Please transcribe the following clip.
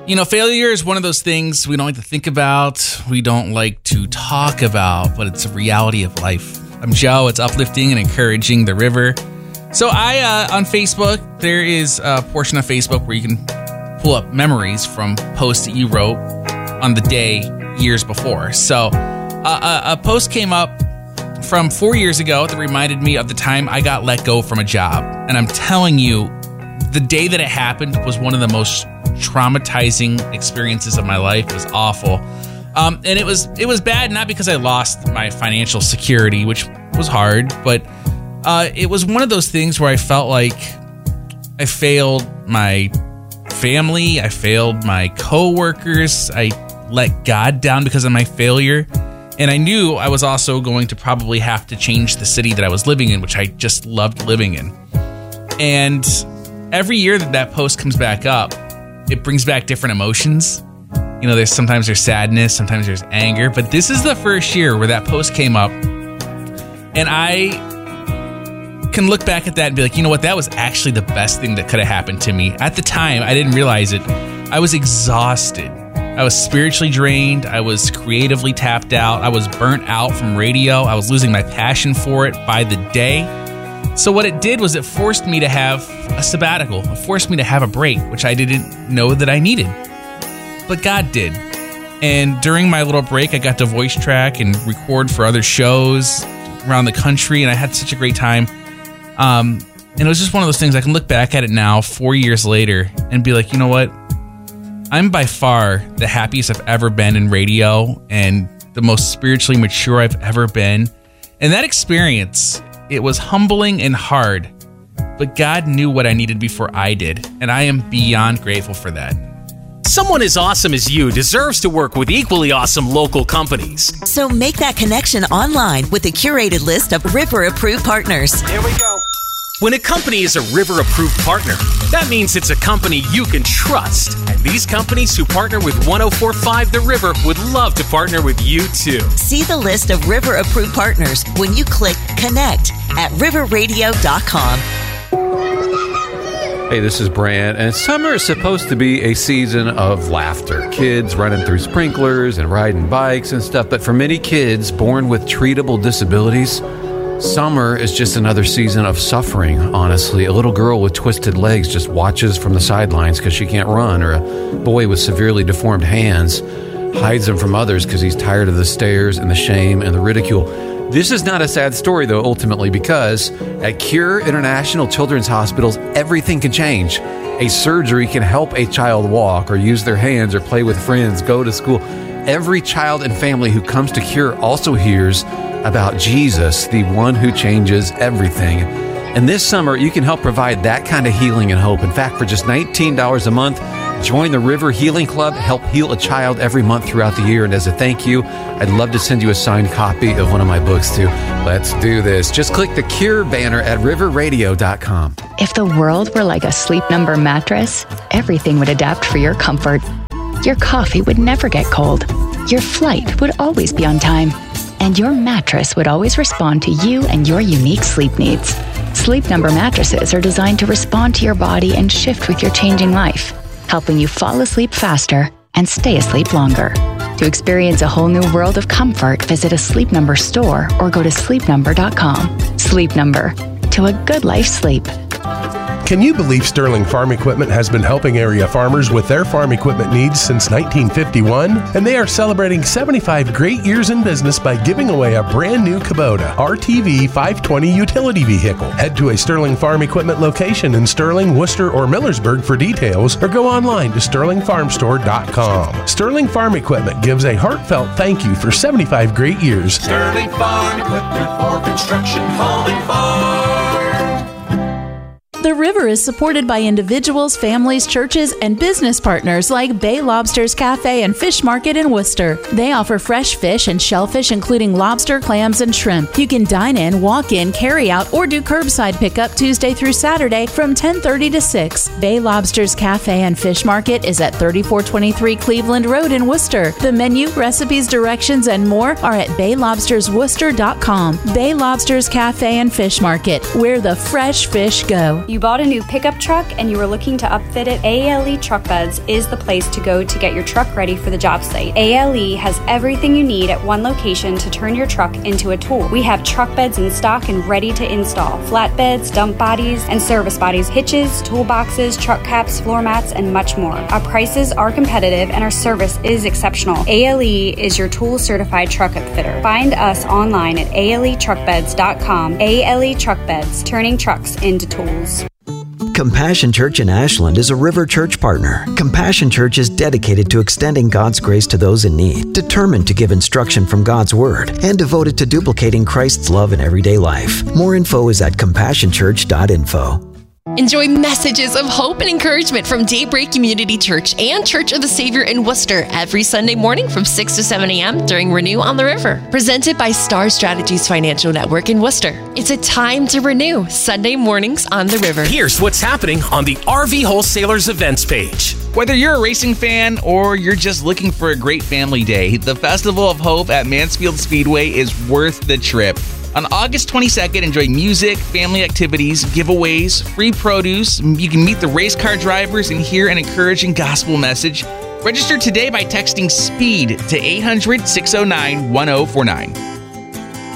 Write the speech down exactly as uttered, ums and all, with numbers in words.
You know, failure is one of those things we don't like to think about, we don't like to talk about, but it's a reality of life. I'm Joe. It's uplifting and encouraging the river. So I, uh, on Facebook, there is a portion of Facebook where you can pull up memories from posts that you wrote on the day years before. So uh, a, a post came up from four years ago that reminded me of the time I got let go from a job. And I'm telling you, the day that it happened was one of the most traumatizing experiences of my life. It was awful. Um, and it was it was bad, not because I lost my financial security, which was hard, but uh, it was one of those things where I felt like I failed my family, I failed my coworkers, I let God down because of my failure, and I knew I was also going to probably have to change the city that I was living in, which I just loved living in. And every year that that post comes back up, it brings back different emotions. You know, there's sometimes there's sadness, sometimes there's anger, but this is the first year where that post came up, and I can look back at that and be like, you know what, that was actually the best thing that could have happened to me. At the time, I didn't realize it. I was exhausted. I was spiritually drained. I was creatively tapped out. I was burnt out from radio. I was losing my passion for it by the day. So what it did was it forced me to have a sabbatical. It forced me to have a break, which I didn't know that I needed. But God did. And during my little break, I got to voice track and record for other shows around the country, and I had such a great time. Um, and it was just one of those things I can look back at it now, four years later, and be like, you know what? I'm by far the happiest I've ever been in radio and the most spiritually mature I've ever been. And that experience, it was humbling and hard, but God knew what I needed before I did, and I am beyond grateful for that. Someone as awesome as you deserves to work with equally awesome local companies. So make that connection online with a curated list of River-approved partners. Here we go. When a company is a River-approved partner, that means it's a company you can trust. And these companies who partner with one oh four point five The River would love to partner with you too. See the list of River-approved partners when you click Connect at river radio dot com. Hey, this is Brand, and summer is supposed to be a season of laughter. Kids running through sprinklers and riding bikes and stuff, but for many kids born with treatable disabilities, summer is just another season of suffering, honestly. A little girl with twisted legs just watches from the sidelines because she can't run, or a boy with severely deformed hands hides them from others because he's tired of the stares and the shame and the ridicule. This is not a sad story, though, ultimately, because at Cure International Children's Hospitals, everything can change. A surgery can help a child walk or use their hands or play with friends, go to school. Every child and family who comes to Cure also hears about Jesus, the one who changes everything. And this summer, you can help provide that kind of healing and hope. In fact, for just nineteen dollars a month, join the River Healing Club, help heal a child every month throughout the year. And as a thank you, I'd love to send you a signed copy of one of my books too. Let's do this. Just click the Cure banner at river radio dot com. If the world were like a Sleep Number mattress, everything would adapt for your comfort. Your coffee would never get cold. Your flight would always be on time. And your mattress would always respond to you and your unique sleep needs. Sleep Number mattresses are designed to respond to your body and shift with your changing life, helping you fall asleep faster and stay asleep longer. To experience a whole new world of comfort, visit a Sleep Number store or go to sleep number dot com. Sleep Number, to a good life sleep. Can you believe Sterling Farm Equipment has been helping area farmers with their farm equipment needs since nineteen fifty-one? And they are celebrating seventy-five great years in business by giving away a brand new Kubota R T V five twenty utility vehicle. Head to a Sterling Farm Equipment location in Sterling, Worcester, or Millersburg for details, or go online to sterling farm store dot com. Sterling Farm Equipment gives a heartfelt thank you for seventy-five great years. Sterling Farm Equipment for construction, home, and farm. The River is supported by individuals, families, churches, and business partners like Bay Lobsters Cafe and Fish Market in Worcester. They offer fresh fish and shellfish, including lobster, clams, and shrimp. You can dine in, walk in, carry out, or do curbside pickup Tuesday through Saturday from ten thirty to six. Bay Lobsters Cafe and Fish Market is at thirty-four twenty-three Cleveland Road in Worcester. The menu, recipes, directions, and more are at bay lobsters worcester dot com. Bay Lobsters Cafe and Fish Market, where the fresh fish go. You bought a new pickup truck and you were looking to upfit it? A L E Truck Beds is the place to go to get your truck ready for the job site. A L E has everything you need at one location to turn your truck into a tool. We have truck beds in stock and ready to install. Flatbeds, dump bodies, and service bodies, hitches, toolboxes, truck caps, floor mats, and much more. Our prices are competitive and our service is exceptional. A L E is your tool certified truck upfitter. Find us online at A L E truck beds dot com. A L E Truck Beds, turning trucks into tools. Compassion Church in Ashland is a River Church partner. Compassion Church is dedicated to extending God's grace to those in need, determined to give instruction from God's Word, and devoted to duplicating Christ's love in everyday life. More info is at compassion church dot info. Enjoy messages of hope and encouragement from Daybreak Community Church and Church of the Savior in Worcester every Sunday morning from six to seven a.m. during Renew on the River. Presented by Star Strategies Financial Network in Worcester. It's a time to renew. Sunday mornings on the River. Here's what's happening on the R V Wholesalers events page. Whether you're a racing fan or you're just looking for a great family day, the Festival of Hope at Mansfield Speedway is worth the trip. On August twenty-second, enjoy music, family activities, giveaways, free produce. You can meet the race car drivers and hear an encouraging gospel message. Register today by texting SPEED to eight hundred, six oh nine, one oh four nine.